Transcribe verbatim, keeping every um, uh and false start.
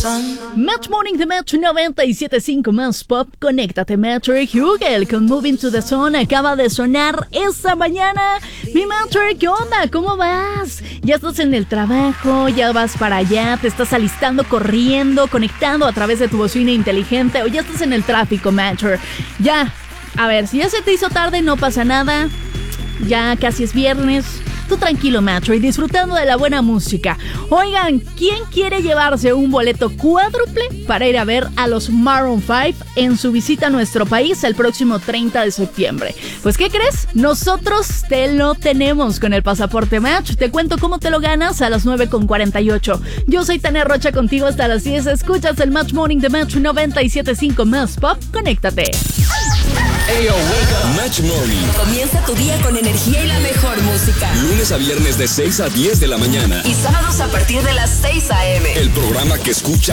sun. Match Morning de Match noventa y siete punto cinco más pop. Conéctate, Matcher Hugel con Moving to the Sun. Acaba de sonar esta mañana. Mi Matcher, ¿qué onda? ¿Cómo vas? ¿Ya estás en el trabajo? ¿Ya vas para allá? ¿Te estás alistando, corriendo, conectando a través de tu bocina inteligente? ¿O ya estás en el tráfico, Matcher? Ya, a ver, si ya se te hizo tarde, no pasa nada. Ya casi es viernes. Tú tranquilo, macho, y disfrutando de la buena música. Oigan, ¿quién quiere llevarse un boleto cuádruple para ir a ver a los Maroon cinco en su visita a nuestro país el próximo treinta de septiembre? Pues, ¿qué crees? Nosotros te lo tenemos con el pasaporte Match. Te cuento cómo te lo ganas a las nueve con cuarenta y ocho. Yo soy Tania Rocha, contigo hasta las diez. Escuchas el Match Morning de Match noventa y siete punto cinco más pop. Conéctate. Hey, yo, wake up. Match Morning. Comienza tu día con energía y la mejor música. Lunes a viernes de seis a diez de la mañana. Y sábados a partir de las seis a eme. El programa que escucha